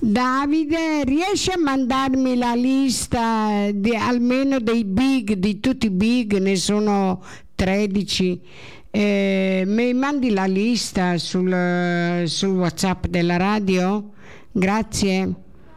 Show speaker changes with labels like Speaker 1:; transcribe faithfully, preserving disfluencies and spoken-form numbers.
Speaker 1: Davide, riesci a mandarmi la lista di, almeno dei big, di tutti i big, ne sono tredici. Eh, mi mandi la lista sul, sul WhatsApp della radio? Grazie.